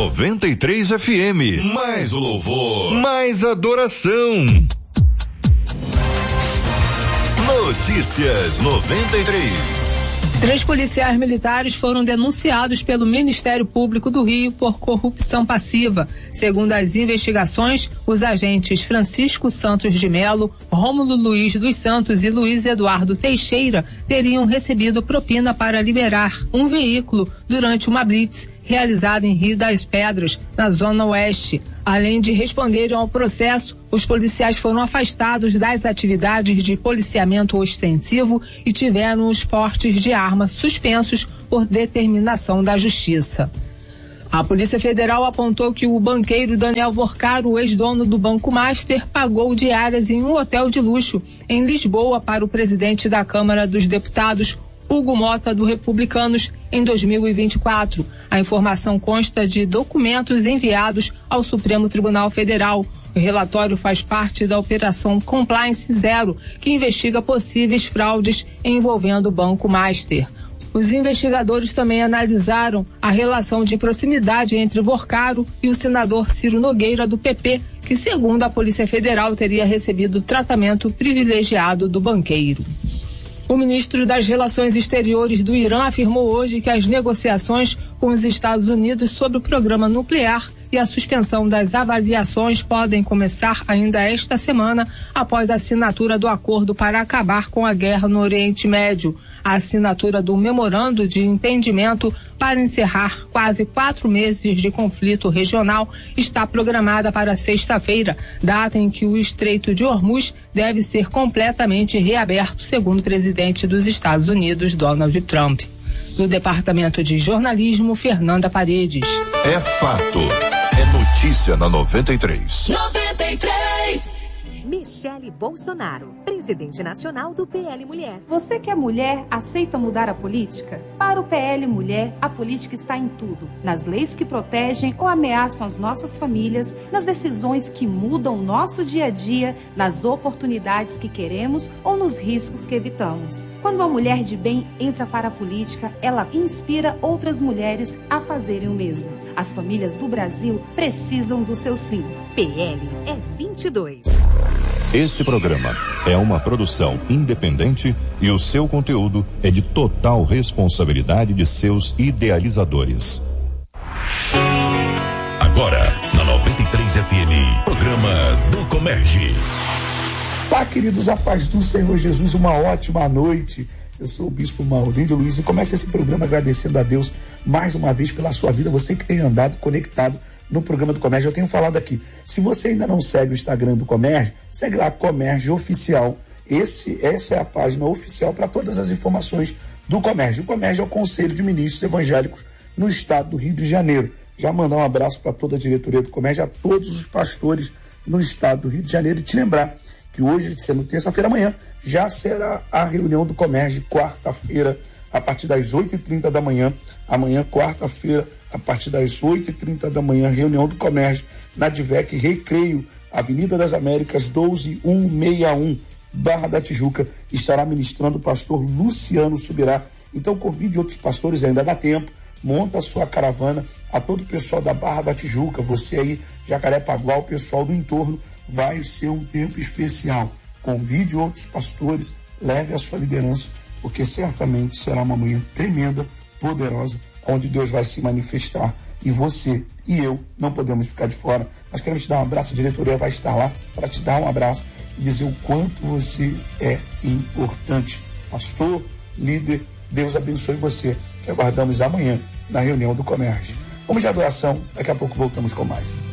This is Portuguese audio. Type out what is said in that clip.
93 FM. Mais louvor, mais adoração. Notícias 93. 3 policiais militares foram denunciados pelo Ministério Público do Rio por corrupção passiva. Segundo as investigações, os agentes Francisco Santos de Melo, Rômulo Luiz dos Santos e Luiz Eduardo Teixeira teriam recebido propina para liberar um veículo durante uma blitz realizada em Rio das Pedras, na Zona Oeste. Além de responderem ao processo, os policiais foram afastados das atividades de policiamento ostensivo e tiveram os portes de arma suspensos por determinação da Justiça. A Polícia Federal apontou que o banqueiro Daniel Vorcaro, ex-dono do Banco Master, pagou diárias em um hotel de luxo em Lisboa para o presidente da Câmara dos Deputados, Hugo Mota, do Republicanos, em 2024. A informação consta de documentos enviados ao Supremo Tribunal Federal. O relatório faz parte da Operação Compliance Zero, que investiga possíveis fraudes envolvendo o Banco Master. Os investigadores também analisaram a relação de proximidade entre Vorcaro e o senador Ciro Nogueira, do PP, que, segundo a Polícia Federal, teria recebido tratamento privilegiado do banqueiro. O ministro das Relações Exteriores do Irã afirmou hoje que as negociações com os Estados Unidos sobre o programa nuclear e a suspensão das avaliações podem começar ainda esta semana, após a assinatura do acordo para acabar com a guerra no Oriente Médio. A assinatura do memorando de entendimento para encerrar quase 4 meses de conflito regional está programada para sexta-feira, data em que o Estreito de Hormuz deve ser completamente reaberto, segundo o presidente dos Estados Unidos, Donald Trump. Do Departamento de Jornalismo, Fernanda Paredes. É fato. É notícia na 93. 93. Michele Bolsonaro, presidente nacional do PL Mulher. Você que é mulher, aceita mudar a política? Para o PL Mulher, a política está em tudo. Nas leis que protegem ou ameaçam as nossas famílias, nas decisões que mudam o nosso dia a dia, nas oportunidades que queremos ou nos riscos que evitamos. Quando uma mulher de bem entra para a política, ela inspira outras mulheres a fazerem o mesmo. As famílias do Brasil precisam do seu sim. PL é 22. Esse programa é uma produção independente e o seu conteúdo é de total responsabilidade de seus idealizadores. Agora, na 93 FM, programa do Comerge. Olá, queridos, a paz do Senhor Jesus, uma ótima noite. Eu sou o Bispo Maurílio Luiz e começo esse programa agradecendo a Deus mais uma vez pela sua vida, você que tem andado conectado no programa do Comerge. Eu tenho falado aqui, se você ainda não segue o Instagram do Comerge, segue lá, Comerge Oficial. Essa é a página oficial para todas as informações do Comerge. O Comerge é o Conselho de Ministros Evangélicos no estado do Rio de Janeiro. Já mandar um abraço para toda a diretoria do Comerge, a todos os pastores no estado do Rio de Janeiro, e te lembrar que hoje, sendo terça-feira, amanhã, já será a reunião do Comerge, quarta-feira, a partir das 8h30 da manhã. Amanhã, quarta-feira, a partir das 8h30 da manhã, reunião do Comerge na Divec Recreio, Avenida das Américas, 12161, Barra da Tijuca. Estará ministrando o pastor Luciano Subirá. Então convide outros pastores, ainda dá tempo, monta a sua caravana, a todo o pessoal da Barra da Tijuca, você aí, Jacarepaguá, o pessoal do entorno, vai ser um tempo especial. Convide outros pastores, leve a sua liderança, porque certamente será uma manhã tremenda, poderosa, onde Deus vai se manifestar. E você e eu não podemos ficar de fora. Nós queremos te dar um abraço, a diretoria vai estar lá para te dar um abraço e dizer o quanto você é importante. Pastor, líder, Deus abençoe você. Que aguardamos amanhã na reunião do Comerge. Vamos de adoração, daqui a pouco voltamos com mais.